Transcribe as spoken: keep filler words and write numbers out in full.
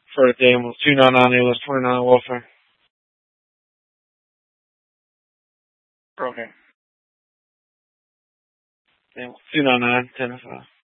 For Daniels, two ninety-nine A list, twenty-nine welfare. Okay. Daniels, two ninety-nine, ten oh five.